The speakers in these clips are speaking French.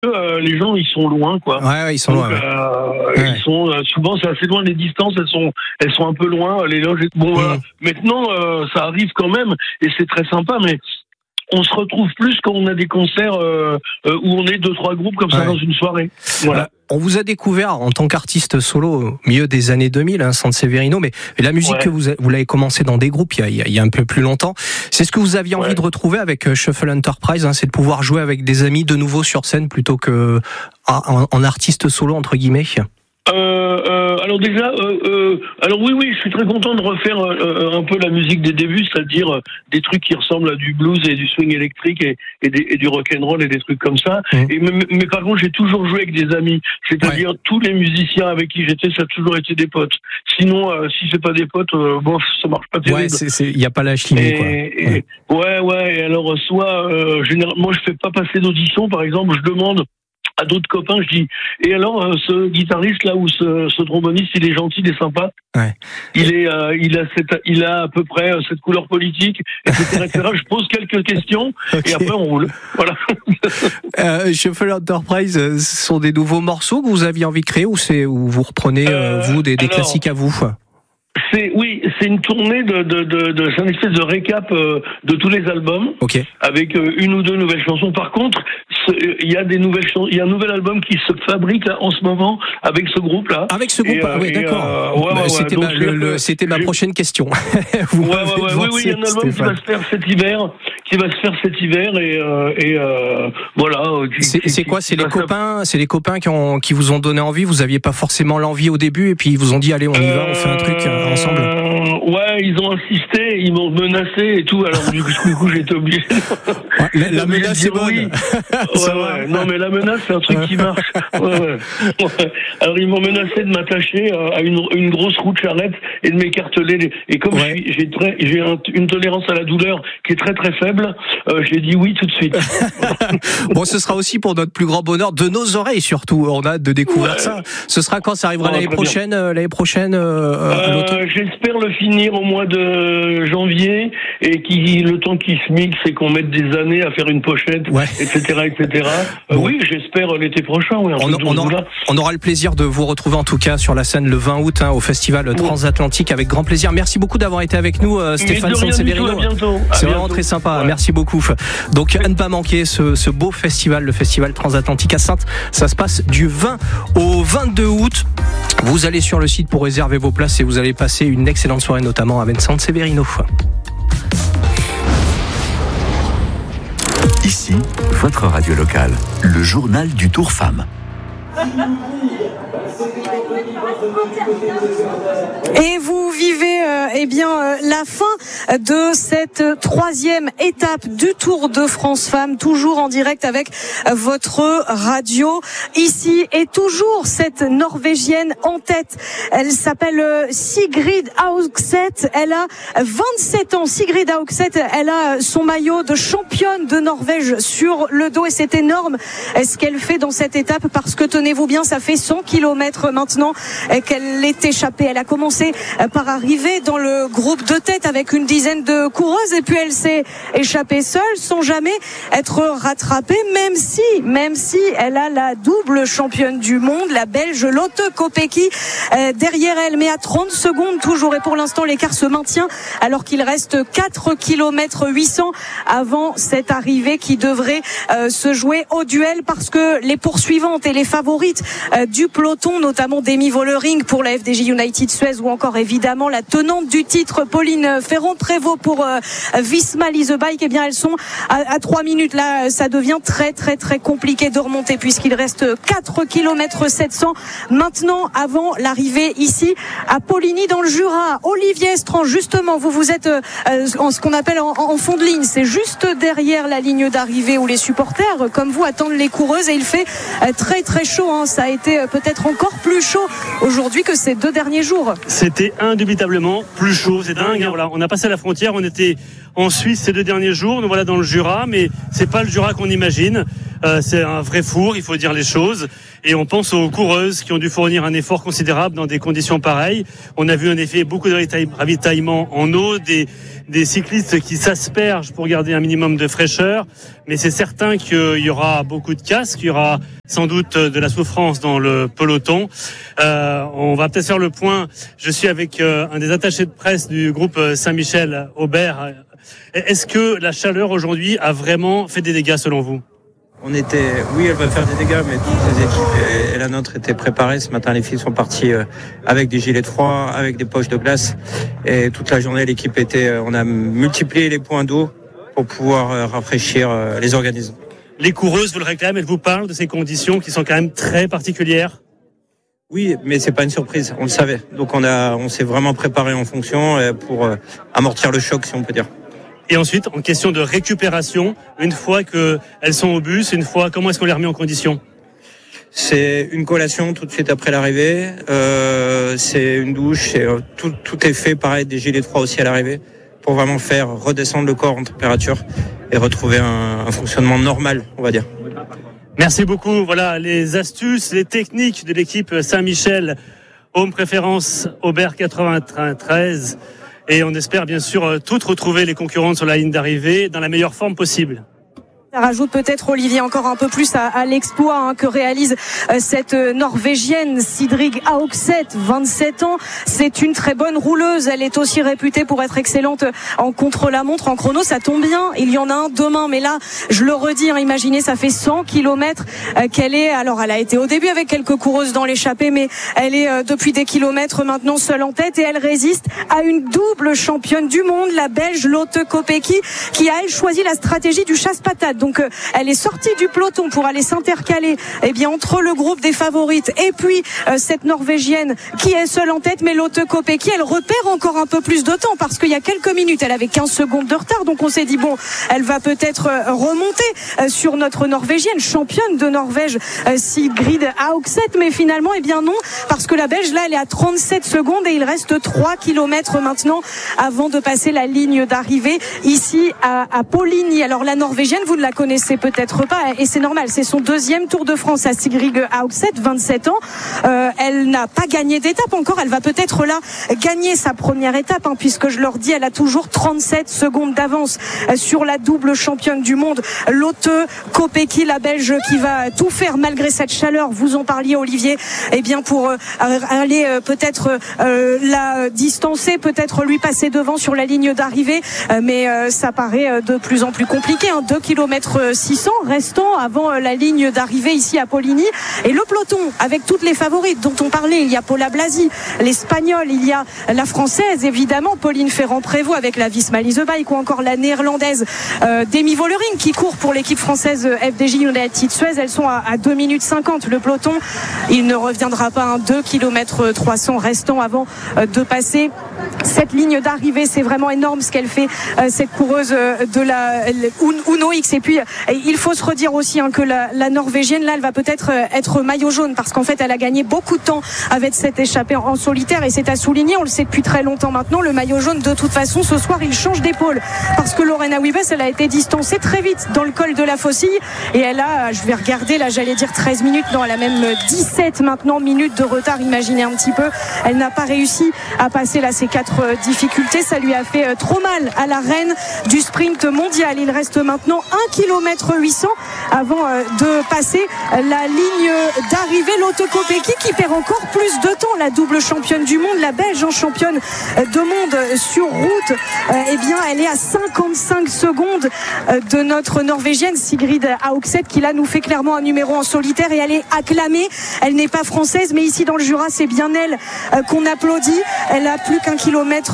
les gens ils sont loin quoi. Ouais, ils sont loin. Ils sont souvent c'est assez loin, les distances elles sont un peu loin, les loges. Bon voilà. Maintenant ça arrive quand même et c'est très sympa, mais on se retrouve plus quand on a des concerts où on est 2-3 groupes comme ça dans une soirée. Voilà. On vous a découvert en tant qu'artiste solo au milieu des années 2000, Sanseverino, mais la musique que vous l'avez commencé dans des groupes il y a un peu plus longtemps. C'est ce que vous aviez envie de retrouver avec Shuffle Enterprise, c'est de pouvoir jouer avec des amis de nouveau sur scène plutôt que en artiste solo entre guillemets. Alors déjà, alors oui, je suis très content de refaire un peu la musique des débuts, c'est-à-dire des trucs qui ressemblent à du blues et du swing électrique et du rock'n'roll et des trucs comme ça. Mais par contre, j'ai toujours joué avec des amis, c'est-à-dire tous les musiciens avec qui j'étais, ça a toujours été des potes. Sinon, si c'est pas des potes, bon, ça marche pas terrible. Il y a pas la chimie quoi. Et alors soit généralement, moi je fais pas passer d'audition, par exemple, je demande à d'autres copains, je dis, et alors ce guitariste là ou ce tromboniste, il est gentil, il est sympa, il a à peu près cette couleur politique, etc. Je pose quelques questions et après on roule. Voilà. Shuffle Enterprise, ce sont des nouveaux morceaux que vous aviez envie de créer ou vous reprenez vous des classiques à vous? C'est une tournée c'est une espèce de récap de tous les albums, avec une ou deux nouvelles chansons. Par contre, il y a des nouvelles chansons, il y a un nouvel album qui se fabrique là, en ce moment avec ce groupe là. Avec ce groupe, d'accord. C'était ma prochaine question. Oui, il y a un album qui va se faire cet hiver, et voilà. C'est quoi? C'est les copains qui vous ont donné envie. Vous aviez pas forcément l'envie au début, et puis ils vous ont dit allez, on y va, on fait un truc ensemble. Ils ont insisté, ils m'ont menacé et tout. Alors du coup, j'étais obligé. La menace, c'est bonne. Oui. Non, mais la menace, c'est un truc qui marche. Alors ils m'ont menacé de m'attacher à une grosse roue de charrette et de m'écarteler. Et comme j'ai une tolérance à la douleur qui est très très faible, j'ai dit oui tout de suite. Bon, ce sera aussi pour notre plus grand bonheur, de nos oreilles surtout. On a hâte de découvrir ça. Ce sera quand ça arrivera l'année prochaine, à l'automne. J'espère le finir au mois de janvier et le temps qui se mixe et qu'on mette des années à faire une pochette, etc. Bon. Oui, j'espère l'été prochain. On aura le plaisir de vous retrouver en tout cas sur la scène le 20 août au Festival Transatlantique avec grand plaisir. Merci beaucoup d'avoir été avec nous, Stéphane Sanseverino. C'est vraiment très sympa. Merci beaucoup. Donc à ne pas manquer ce beau festival, le Festival Transatlantique à Saintes. Ça se passe du 20 au 22 août. Vous allez sur le site pour réserver vos places et vous allez passer une excellente soirée, notamment avec Sanseverino. Ici, votre radio locale, le journal du Tour Femmes. Et vous vivez la fin de cette 3e étape du Tour de France Femmes, toujours en direct avec votre radio ici, et toujours cette Norvégienne en tête. Elle s'appelle Sigrid Augseth, elle a 27 ans. Sigrid Augseth, elle a son maillot de championne de Norvège sur le dos, et c'est énorme ce qu'elle fait dans cette étape, parce que tenez-vous bien, ça fait 100 km maintenant qu'elle est échappée. Elle a commencé par arriver dans le groupe de tête avec une dizaine de coureuses, et puis elle s'est échappée seule sans jamais être rattrapée, même si elle a la double championne du monde, la Belge Lotte Kopecky derrière elle, mais à 30 secondes toujours, et pour l'instant l'écart se maintient alors qu'il reste 4 km 800 avant cette arrivée qui devrait se jouer au duel, parce que les poursuivantes et les favorites du peloton, notamment Demi Vollering pour la FDJ United Suez, ou encore évidemment la tenante du titre Pauline Ferrand-Prévot pour Visma Lease Bike, elles sont à 3 minutes. Là, ça devient très très très compliqué de remonter, puisqu'il reste 4 km 700 maintenant avant l'arrivée ici à Poligny dans le Jura. Olivier Estrange, justement, vous êtes en ce qu'on appelle en fond de ligne, c'est juste derrière la ligne d'arrivée où les supporters comme vous attendent les coureuses, et il fait très très chaud, ça a été peut-être encore plus chaud aujourd'hui que ces 2 derniers jours. C'était indubitablement plus chaud, c'est dingue. Voilà, on a passé la frontière, on était en Suisse ces 2 derniers jours, nous voilà dans le Jura, mais c'est pas le Jura qu'on imagine. C'est un vrai four, il faut dire les choses. Et on pense aux coureuses qui ont dû fournir un effort considérable dans des conditions pareilles. On a vu en effet beaucoup de ravitaillement en eau, des cyclistes qui s'aspergent pour garder un minimum de fraîcheur. Mais c'est certain qu'il y aura beaucoup de casques, il y aura sans doute de la souffrance dans le peloton. On va peut-être faire le point. Je suis avec un des attachés de presse du groupe Saint-Michel, Aubert. Est-ce que la chaleur aujourd'hui a vraiment fait des dégâts selon vous ? Oui, elle va faire des dégâts, mais toutes les équipes et la nôtre étaient préparées. Ce matin, les filles sont parties avec des gilets de froid, avec des poches de glace. Et toute la journée, l'équipe on a multiplié les points d'eau pour pouvoir rafraîchir les organismes. Les coureuses vous le réclament, elles vous parlent de ces conditions qui sont quand même très particulières. Oui, mais c'est pas une surprise, on le savait. Donc on s'est vraiment préparé en fonction pour amortir le choc, si on peut dire. Et ensuite, en question de récupération, une fois qu'elles sont au bus, comment est-ce qu'on les remet en condition ? C'est une collation tout de suite après l'arrivée, c'est une douche, tout est fait pareil, des gilets de froid aussi à l'arrivée, pour vraiment faire redescendre le corps en température et retrouver un fonctionnement normal, on va dire. Merci beaucoup. Voilà les astuces, les techniques de l'équipe Saint-Michel, Home Préférence Aubert 93. Et on espère bien sûr toutes retrouver les concurrentes sur la ligne d'arrivée dans la meilleure forme possible. Ça rajoute peut-être, Olivier, encore un peu plus à l'exploit que réalise cette Norvégienne Sigrid Haugset, 27 ans. C'est une très bonne rouleuse. Elle est aussi réputée pour être excellente en contre-la-montre, en chrono. Ça tombe bien, il y en a un demain. Mais là, je le redis, imaginez, ça fait 100 kilomètres qu'elle est. Alors, elle a été au début avec quelques coureuses dans l'échappée, mais elle est depuis des kilomètres maintenant seule en tête. Et elle résiste à une double championne du monde, la Belge Lotte Kopecky, qui a, elle, choisi la stratégie du chasse-patate. Donc elle est sortie du peloton pour aller s'intercaler entre le groupe des favorites et puis cette Norvégienne qui est seule en tête. Mais Lotte Kopecky, elle repère encore un peu plus de temps parce qu'il y a quelques minutes elle avait 15 secondes de retard, donc on s'est dit elle va peut-être remonter sur notre Norvégienne, championne de Norvège, Sigrid Haugset. Mais finalement non, parce que la Belge là elle est à 37 secondes et il reste 3 kilomètres maintenant avant de passer la ligne d'arrivée ici à Poligny. Alors la Norvégienne, vous ne la connaissez peut-être pas, et c'est normal, c'est son deuxième Tour de France à Sigrid Haugset, 27 ans. Elle n'a pas gagné d'étape encore, elle va peut-être là gagner sa première étape, puisque je leur dis, elle a toujours 37 secondes d'avance sur la double championne du monde, Lotte Kopecky, la Belge, qui va tout faire malgré cette chaleur. Vous en parliez, Olivier, pour aller peut-être la distancer, peut-être lui passer devant sur la ligne d'arrivée, mais ça paraît de plus en plus compliqué. 2 km 600 restant avant la ligne d'arrivée ici à Poligny. Et le peloton avec toutes les favorites dont on parlait, il y a Paula Blasi, l'Espagnole, il y a la Française évidemment, Pauline Ferrand-Prévot avec la Visma Lease Bike, ou encore la Néerlandaise Demi Vollering qui court pour l'équipe française FDJ United Suez. Elles sont à 2 minutes 50. Le peloton, il ne reviendra pas 2 km 300 restant avant de passer cette ligne d'arrivée. C'est vraiment énorme ce qu'elle fait, cette coureuse de la Uno X. Et puis il faut se redire aussi que la Norvégienne là, elle va peut-être être maillot jaune, parce qu'en fait elle a gagné beaucoup de temps avec cette échappée en solitaire, et c'est à souligner, on le sait depuis très longtemps maintenant. Le maillot jaune, de toute façon, ce soir il change d'épaule, parce que Lorena Wiebes, elle a été distancée très vite dans le col de la Faucille, et elle a, je vais regarder là, j'allais dire 13 minutes, non, elle a même 17 maintenant minutes de retard. Imaginez un petit peu, elle n'a pas réussi à passer là ces 4 difficultés. Ça lui a fait trop mal à la reine du sprint mondial. Il reste maintenant 1 km 800 avant de passer la ligne d'arrivée. Lotte Kopecky qui perd encore plus de temps, la double championne du monde, la Belge championne de monde sur route, elle est à 55 secondes de notre Norvégienne Sigrid Haugset, qui là nous fait clairement un numéro en solitaire, et elle est acclamée. Elle n'est pas française, mais ici dans le Jura c'est bien elle qu'on applaudit. Elle a plus qu'un kilomètre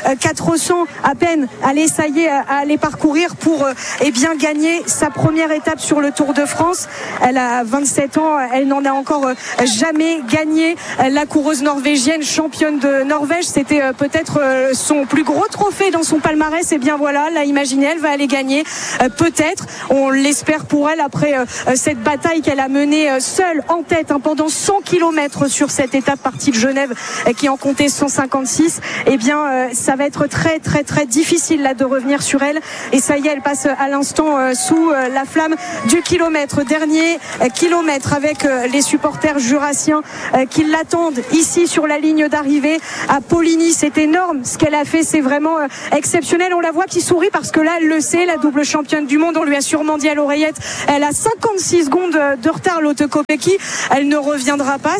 400 à peine. Allez, ça y est, à aller parcourir pour gagner sa première étape sur le Tour de France. Elle a 27 ans, elle n'en a encore jamais gagné. La coureuse norvégienne, championne de Norvège, c'était peut-être son plus gros trophée dans son palmarès. Et bien voilà, là, imaginez, elle va aller gagner, peut-être, on l'espère pour elle, après cette bataille qu'elle a menée seule en tête pendant 100 km sur cette étape partie de Genève qui en comptait 156. Ça va être très très très difficile là de revenir sur elle. Et ça y est, elle passe à l'instant sous la flamme du kilomètre. Dernier kilomètre avec les supporters jurassiens qui l'attendent ici sur la ligne d'arrivée à Poligny. C'est énorme ce qu'elle a fait, c'est vraiment exceptionnel. On la voit qui sourit parce que là elle le sait, la double championne du monde, on lui a sûrement dit à l'oreillette, elle a 56 secondes de retard, Lotte Kopecky, elle ne reviendra pas.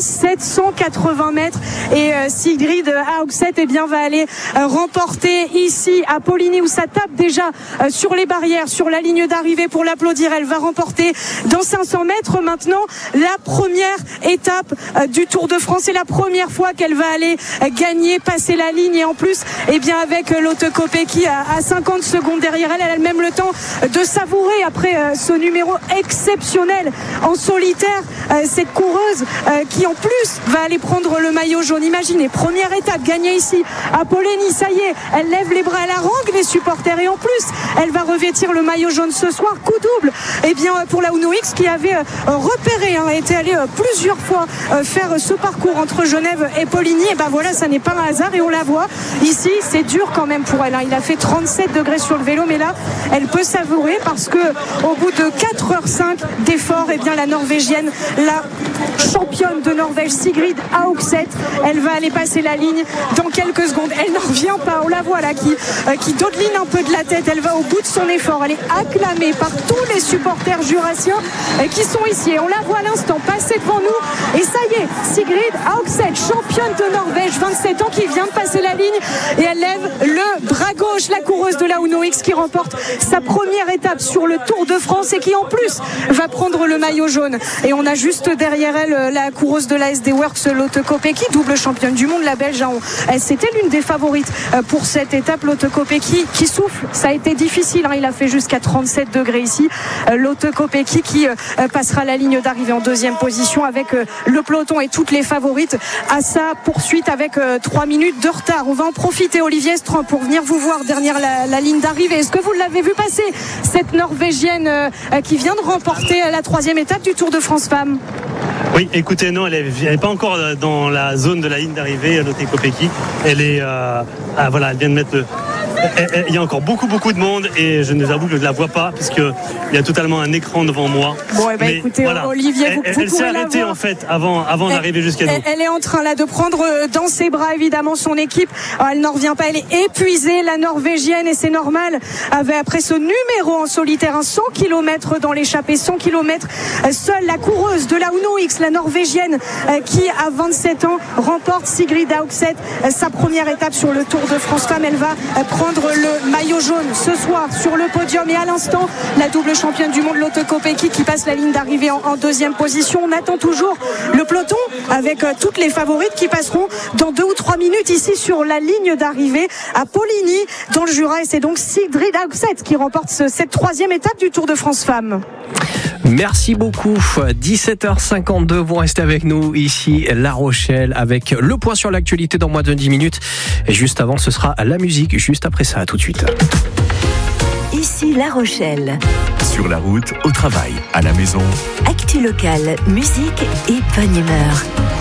780 mètres et Sigrid Haugset va aller remporter ici à Poligny où ça tape déjà sur les barrières, sur la ligne d'arrivée pour l'applaudir. Elle va remporter dans 500 mètres maintenant la première étape du Tour de France. C'est la première fois qu'elle va aller gagner, passer la ligne, et en plus avec Lotte Kopecky à 50 secondes derrière elle, elle a même le temps de savourer après ce numéro exceptionnel en solitaire, cette coureuse qui en plus va aller prendre le maillot jaune. Imaginez, première étape gagnée ici à Poligny, ça y est, elle lève les bras, elle harangue les supporters et en plus elle va revêtir le maillot jaune ce soir. Coup double pour la Uno X qui avait repéré, était allée plusieurs fois faire ce parcours entre Genève et Poligny. Et voilà, ça n'est pas un hasard et on la voit ici, c'est dur quand même pour elle, Il a fait 37 degrés sur le vélo, mais là elle peut savourer parce que au bout de 4h05 d'effort, la Norvégienne, la championne de Norvège Sigrid Haugset, elle va aller passer la ligne dans quelques secondes. Elle n'en revient pas, on la voit là qui dodeline un peu de la tête, elle va au bout de son effort, elle est acclamée par tous les supporters jurassiens qui sont ici et on la voit à l'instant passer devant nous et ça y est, Sigrid Haugset, championne de Norvège, 27 ans, qui vient de passer la ligne et elle lève le bras gauche, la coureuse de la Uno X qui remporte sa première étape sur le Tour de France et qui en plus va prendre le maillot jaune. Et on a juste derrière elle la coureuse de la SD Works, Lotte Kopecky, double championne du monde, la Belge. C'était l'une des favorites pour cette étape. Lotte Kopecky qui souffle, ça a été difficile, il a fait jusqu'à 37 degrés ici. Lotte Kopecky qui passera la ligne d'arrivée en deuxième position avec le peloton et toutes les favorites à sa poursuite avec 3 minutes de retard. On va en profiter, Olivier Estran, pour venir vous voir derrière la ligne d'arrivée. Est-ce que vous l'avez vu passer, cette Norvégienne qui vient de remporter la 3e étape du Tour de France Femmes? Oui, écoutez, non, elle n'est pas encore dans la zone de la ligne d'arrivée, Lotte Kopecky. Elle est, elle vient de mettre il y a encore beaucoup de monde et je ne vous avoue que je ne la vois pas puisqu'il y a totalement un écran devant moi. Bon, écoutez, voilà. Olivier, vous elle s'est arrêtée en fait avant d'arriver jusqu'à nous. Elle est en train là de prendre dans ses bras évidemment son équipe. Elle n'en revient pas, elle est épuisée, la Norvégienne, et c'est normal. Après ce numéro en solitaire, 100 km dans l'échappée, 100 km seule, la coureuse de la Uno X, la Norvégienne, qui à 27 ans remporte, Sigrid Haugset, sa première étape sur le Tour de France Femmes. Elle va prendre le maillot jaune ce soir sur le podium et à l'instant la double championne du monde Lotte Kopecky qui passe la ligne d'arrivée en deuxième position. On attend toujours le peloton avec toutes les favorites qui passeront dans 2 ou 3 minutes ici sur la ligne d'arrivée à Poligny dans le Jura, et c'est donc Sigrid Haugset qui remporte cette 3e étape du Tour de France Femmes. Merci beaucoup. 17h52, vous restez avec nous ici La Rochelle avec le point sur l'actualité dans moins de 10 minutes. Et juste avant, ce sera la musique. Juste après ça, à tout de suite. Ici La Rochelle. Sur la route, au travail, à la maison. Actu locale, musique et bonne humeur.